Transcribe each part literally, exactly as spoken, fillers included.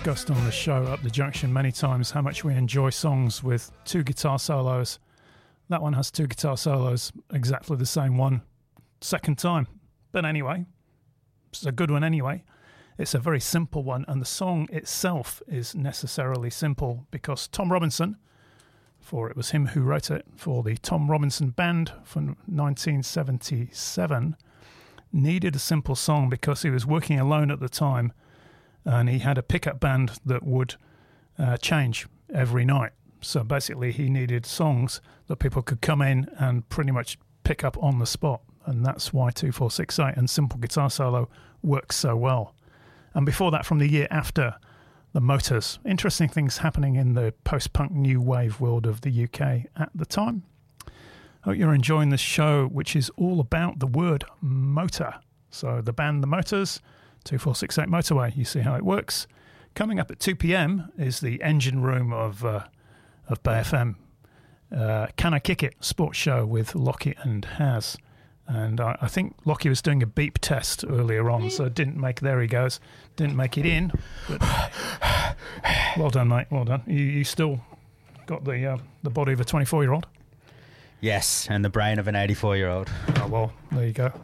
discussed on the show Up the Junction many times how much we enjoy songs with two guitar solos. That one has two guitar solos, exactly the same one, second time. But anyway, it's a good one anyway. It's a very simple one, and the song itself is necessarily simple because Tom Robinson, for it was him who wrote it for the Tom Robinson Band from nineteen seventy-seven, needed a simple song because he was working alone at the time, and he had a pickup band that would uh, change every night. So basically he needed songs that people could come in and pretty much pick up on the spot, and that's why two four six eight and Simple Guitar Solo works so well. And before that, from the year after, The Motors. Interesting things happening in the post-punk new wave world of the U K at the time. Hope you're enjoying this show, which is all about the word motor. So the band The Motors, two four six eight Motorway, you see how it works. Coming up at two p.m. is the engine room of uh, of Bay F M. Uh, Can I Kick It? Sports show with Lockie and Haz. And I, I think Lockie was doing a beep test earlier on, so it didn't make, there he goes, didn't make it in. But well done, mate, well done. You, you still got the uh, the body of a twenty-four-year-old? Yes, and the brain of an eighty-four-year-old. Oh, well, there you go.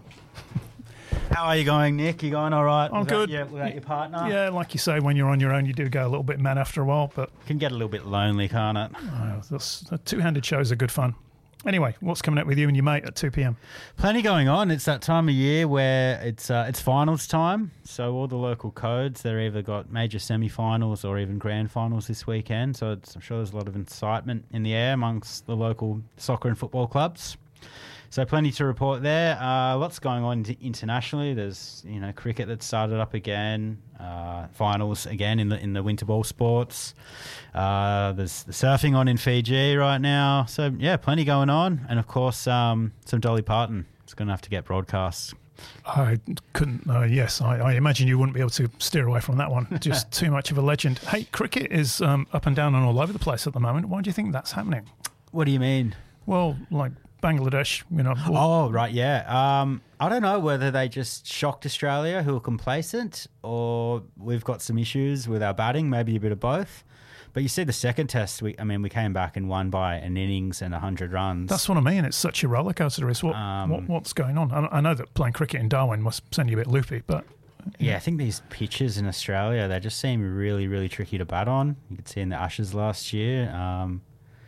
How are you going, Nick? You going all right? I'm without good. Your, without your partner? Yeah, like you say, when you're on your own, you do go a little bit mad after a while, but... Can get a little bit lonely, can't it? Uh, this, the two-handed shows are good fun. Anyway, what's coming up with you and your mate at two p.m? Plenty going on. It's that time of year where it's uh, it's finals time. So all the local codes, they're either got major semi-finals or even grand finals this weekend. So it's, I'm sure there's a lot of excitement in the air amongst the local soccer and football clubs. So plenty to report there. Uh, lots going on internationally. There's you know cricket that started up again. Uh, finals again in the in the winter ball sports. Uh, there's the surfing on in Fiji right now. So yeah, plenty going on, and of course um, some Dolly Parton. It's going to have to get broadcast. I couldn't. Uh, yes, I, I imagine you wouldn't be able to steer away from that one. Just too much of a legend. Hey, cricket is um, up and down and all over the place at the moment. Why do you think that's happening? What do you mean? Well, like Bangladesh, you know. Oh, right, yeah. Um, I don't know whether they just shocked Australia, who are complacent, or we've got some issues with our batting, maybe a bit of both. But you see the second test, we, I mean, we came back and won by an innings and one hundred runs. That's what I mean. It's such a rollercoaster. Is what, um, what what's going on? I, I know that playing cricket in Darwin must send you a bit loopy, but... Yeah, I think these pitches in Australia, they just seem really, really tricky to bat on. You could see in the Ashes last year. Um,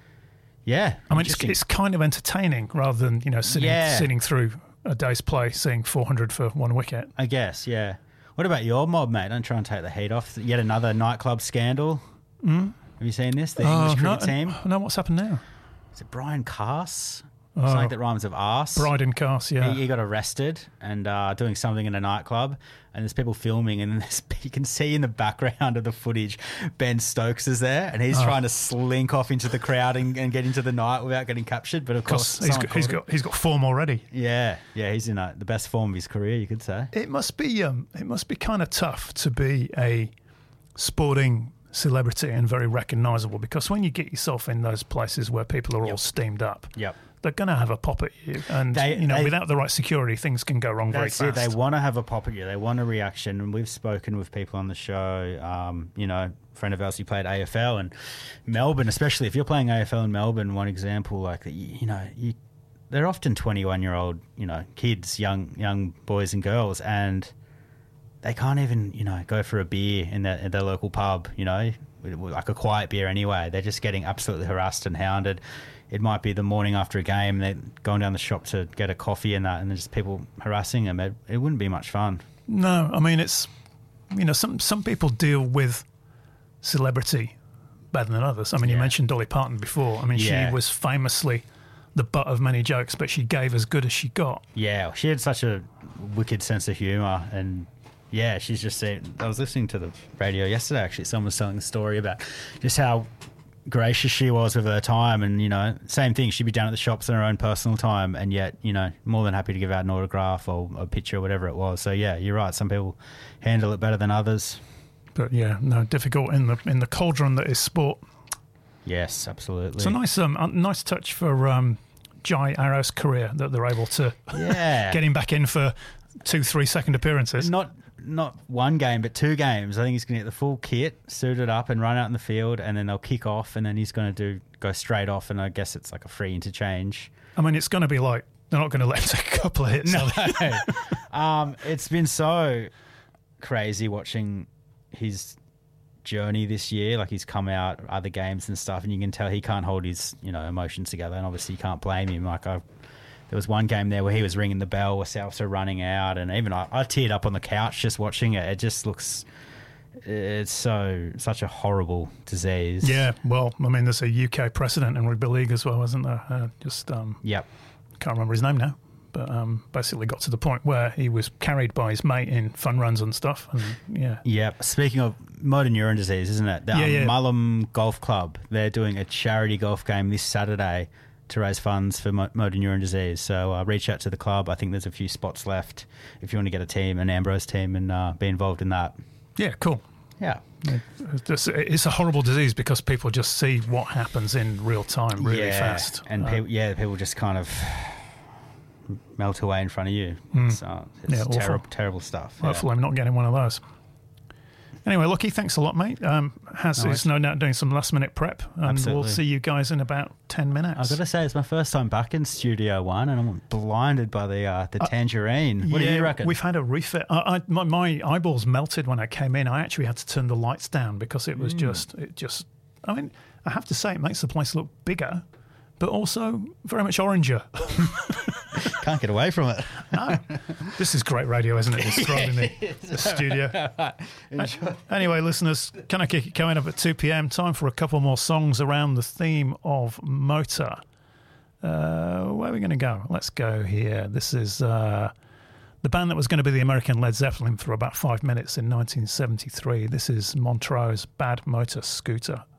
yeah. I mean, it's, it's kind of entertaining rather than, you know, sitting, yeah. sitting through a day's play, seeing four hundred for one wicket. I guess, yeah. What about your mob, mate? Don't try and take the heat off. Yet another nightclub scandal. Mm? Have you seen this? The uh, English cricket no, team? No, what's happened now? Is it Brian Cass? Oh, Something that rhymes with arse. Bryden Cass, yeah. He, he got arrested and uh, doing something in a nightclub, and there's people filming, and there's, you can see in the background of the footage Ben Stokes is there, and he's oh. trying to slink off into the crowd and, and get into the night without getting captured. But of course, he's got, he's got he's got form already. Yeah, yeah, he's in a, the best form of his career, you could say. It must be um, it must be kind of tough to be a sporting celebrity and very recognisable, because when you get yourself in those places where people are yep. all steamed up, yep. they're going to have a pop at you, and they, you know, they, without the right security, things can go wrong very fast. It. They want to have a pop at you. They want a reaction, and we've spoken with people on the show. Um, you know, a friend of ours who played A F L in Melbourne, especially if you're playing A F L in Melbourne. One example, like you know, you, they're often twenty-one-year-old, you know, kids, young young boys and girls, and they can't even, you know, go for a beer in their, in their local pub. You know, like a quiet beer anyway. They're just getting absolutely harassed and hounded. It might be the morning after a game, they're going down the shop to get a coffee and that, and there's people harassing them. It, it wouldn't be much fun. No, I mean, it's, you know, some some people deal with celebrity better than others. I mean, yeah. you mentioned Dolly Parton before. I mean, yeah. she was famously the butt of many jokes, but she gave as good as she got. Yeah, she had such a wicked sense of humour, and yeah, she's just saying, I was listening to the radio yesterday, actually, someone was telling a story about just how gracious she was with her time, and you know, same thing, she'd be down at the shops in her own personal time, and yet, you know, more than happy to give out an autograph or a picture or whatever it was. So yeah, you're right, some people handle it better than others, but yeah, no, difficult in the in the cauldron that is sport. Yes, absolutely. It's a nice um a nice touch for um Jai Arrow's career that they're able to yeah get him back in for two three second appearances. Not not one game, but two games. I think he's going to get the full kit, suited up and run out in the field, and then they'll kick off, and then he's going to do go straight off, and I guess it's like a free interchange. I mean, it's going to be like, they're not going to let him take a couple of hits. No. um, it's been so crazy watching his journey this year. Like, he's come out other games and stuff, and you can tell he can't hold his, you know, emotions together, and obviously you can't blame him. Like, I, there was one game there where he was ringing the bell, where Souths are running out, and even I, I teared up on the couch just watching it. It just looks, it's so such a horrible disease. Yeah, well, I mean, there's a U K precedent in rugby league as well, isn't there? Uh, just um, yep. Can't remember his name now, but um, basically got to the point where he was carried by his mate in fun runs and stuff. And yeah, yeah. Speaking of motor neuron disease, isn't it? The yeah, um, yeah. Mullum Golf Club, they're doing a charity golf game this Saturday to raise funds for mo- motor neuron disease. So uh, reach out to the club. I think there's a few spots left if you want to get a team, an Ambrose team, and uh, be involved in that. Yeah, cool. Yeah. It's a horrible disease because people just see what happens in real time really yeah. fast. And uh, people, yeah, people just kind of melt away in front of you. Mm. So it's Yeah, awful. terrible, terrible stuff. Hopefully I'm not getting one of those. Anyway, Lucky, thanks a lot, mate. Um, Haz Nice. is no doubt doing some last-minute prep, and Absolutely. we'll see you guys in about ten minutes. I've got to say, it's my first time back in Studio One, and I'm blinded by the uh, the tangerine. What yeah, do you reckon? We've had a refit. I, I, my, my eyeballs melted when I came in. I actually had to turn the lights down because it was Mm. just, it just. I mean, I have to say, it makes the place look bigger, but also very much oranger. Can't get away from it. No, this is great radio, isn't it? Describing the, the studio. Anyway, listeners, can I kick it coming up at two p.m? Time for a couple more songs around the theme of motor. Uh, where are we going to go? Let's go here. This is uh, the band that was going to be the American Led Zeppelin for about five minutes in nineteen seventy-three. This is Montreux's Bad Motor Scooter.